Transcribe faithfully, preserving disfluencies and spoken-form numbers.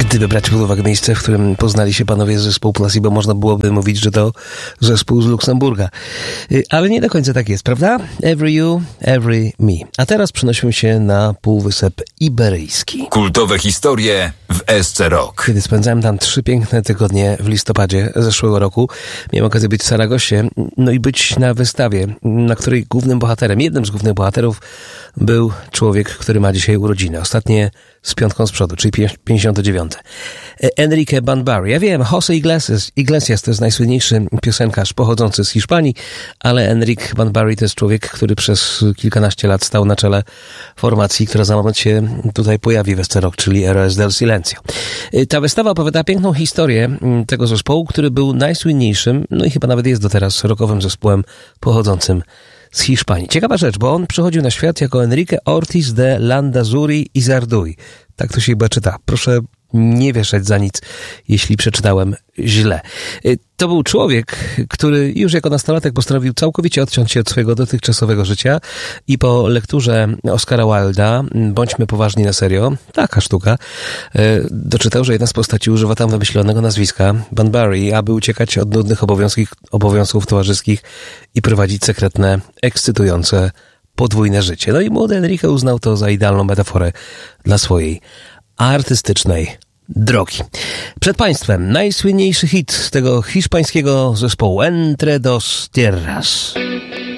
Gdyby brać pod uwagę miejsce, w którym poznali się panowie z zespołu Placebo, można byłoby mówić, że to zespół z Luksemburga. Ale nie do końca tak jest, prawda? Every you, every me. A teraz przenosimy się na Półwysep Iberyjski. Kultowe historie w S C Rock. Kiedy spędzałem tam trzy piękne tygodnie w listopadzie zeszłego roku, miałem okazję być w Saragosie, no i być na wystawie, na której głównym bohaterem, jednym z głównych bohaterów był człowiek, który ma dzisiaj urodziny. Ostatnie z piątką z przodu, czyli pięćdziesiąte dziewiąte. Enrique Bunbury. Ja wiem, José Iglesias, Iglesias to jest najsłynniejszy piosenkarz pochodzący z Hiszpanii, ale Enrique Bunbury to jest człowiek, który przez kilkanaście lat stał na czele formacji, która za moment się tutaj pojawi w S C Rock, czyli Héroes del Silencio. Ta wystawa opowiada piękną historię tego zespołu, który był najsłynniejszym, no i chyba nawet jest do teraz rockowym zespołem pochodzącym z Hiszpanii. Ciekawa rzecz, bo on przychodził na świat jako Enrique Ortiz de Landazuri y Zarduy. Tak to się chyba czyta. Proszę nie wieszać za nic, jeśli przeczytałem źle. To był człowiek, który już jako nastolatek postanowił całkowicie odciąć się od swojego dotychczasowego życia i po lekturze Oscara Wilda, Bądźmy poważni na serio, taka sztuka, doczytał, że jedna z postaci używa tam wymyślonego nazwiska Bunbury, aby uciekać od nudnych obowiązków towarzyskich i prowadzić sekretne, ekscytujące podwójne życie. No i młody Enrique uznał to za idealną metaforę dla swojej artystycznej drogi. Przed Państwem najsłynniejszy hit tego hiszpańskiego zespołu Entre dos Tierras.